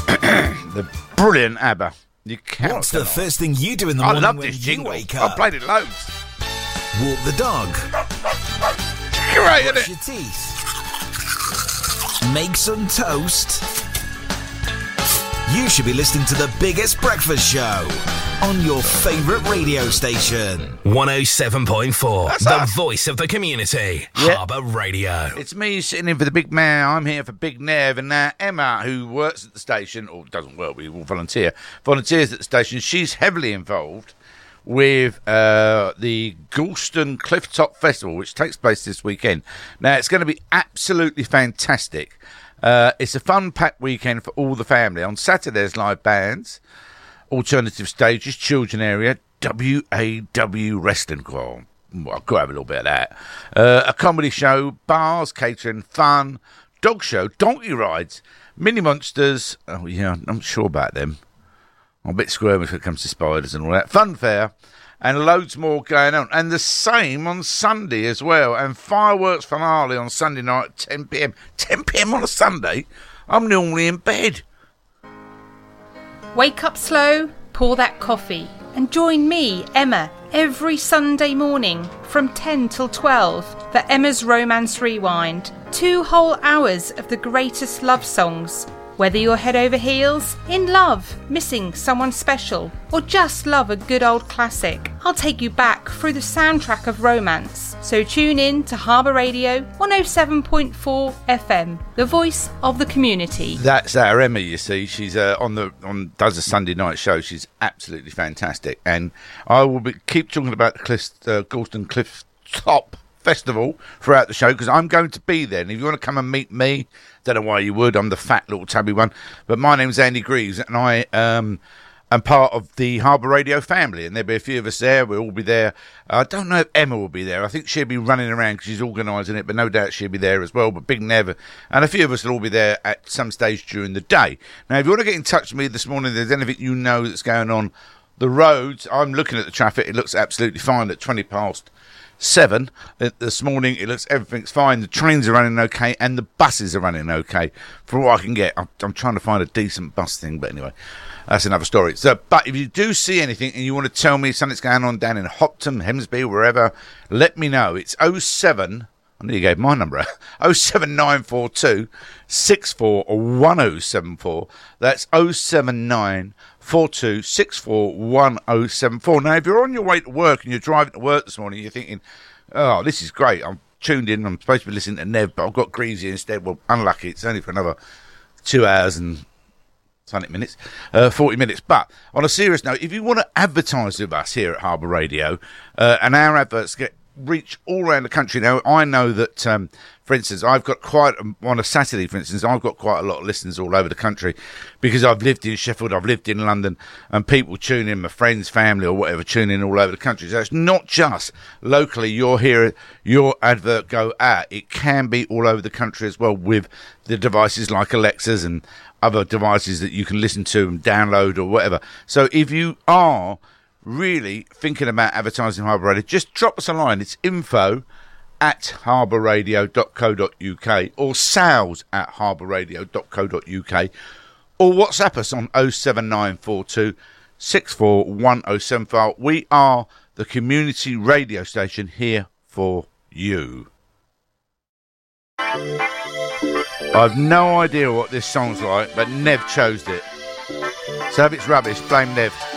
The brilliant ABBA. You can't. What's the first thing you do in the morning love when this you jingle. wake up? I've played it loads. Walk the dog. Great, isn't Brush it? your teeth. Make some toast. You should be listening to the biggest breakfast show on your favourite radio station. 107.4, That's the us. voice of the community. Yeah. Harbour Radio. It's me sitting in for the big man. I'm here for Big Nev, and Emma, who works at the station, or doesn't work, we all volunteers at the station. She's heavily involved with the Galston Clifftop Festival, which takes place this weekend. Now, it's going to be absolutely fantastic. It's a fun-packed weekend for all the family. On Saturday, there's live bands, alternative stages, children area, WAW wrestling choir. Well, I've got to have a little bit of that. A comedy show, bars, catering, fun, dog show, donkey rides, mini monsters. Oh, yeah, I'm not sure about them. I'm a bit squirmish when it comes to spiders and all that. Fun fair and loads more going on. And the same on Sunday as well. And fireworks finale on Sunday night at 10 p.m. 10 p.m. on a Sunday? I'm normally in bed. Wake up slow, pour that coffee, and join me, Emma, every Sunday morning from 10 till 12 for Emma's Romance Rewind. 2 whole hours of the greatest love songs. Whether you're head over heels, in love, missing someone special, or just love a good old classic, I'll take you back through the soundtrack of romance. So tune in to Harbour Radio 107.4 FM, the voice of the community. That's our Emma, you see. She's does a Sunday night show. She's absolutely fantastic. And I will keep talking about the Galston Clifftop Festival throughout the show, because I'm going to be there. And if you want to come and meet me, don't know why you would, I'm the fat little tabby one, but my name's Andy Greaves, and I am part of the Harbour Radio family, and there'll be a few of us there. We'll all be there. I don't know if Emma will be there. I think she'll be running around because she's organising it, but no doubt she'll be there as well. But Big Nev and a few of us will all be there at some stage during the day. Now, if you want to get in touch with me this morning, there's anything you know that's going on the roads, I'm looking at the traffic. It looks absolutely fine at 20 past 7 this morning. Everything's fine. The trains are running okay, and the buses are running okay. From what I can get, I'm trying to find a decent bus thing, but anyway, that's another story. So, but if you do see anything and you want to tell me something's going on down in Hopton, Hemsby, wherever, let me know. It's 07. I nearly gave my number out. 07942 641074. That's 07942 641074. Now, if you're on your way to work and you're driving to work this morning, you're thinking, oh, this is great. I'm tuned in. I'm supposed to be listening to Nev, but I've got Greasy instead. Well, unlucky. It's only for another 2 hours and 20 minutes, 40 minutes. But on a serious note, if you want to advertise with us here at Harbour Radio, and our adverts reach all around the country. Now, I know that, for instance, I've got on a Saturday, for instance, I've got quite a lot of listeners all over the country because I've lived in Sheffield, I've lived in London, and people tune in, my friends, family, or whatever, tune in all over the country. So it's not just locally you'll hear your advert go out. It can be all over the country as well with the devices like Alexas and other devices that you can listen to and download or whatever. So if you are really thinking about advertising Harbour Radio, just drop us a line. It's info@harbourradio.co.uk or sales@harbourradio.co.uk, or WhatsApp us on 07942 641075. We are the community radio station here for you. I've no idea what this song's like, but Nev chose it. So if it's rubbish, blame Nev.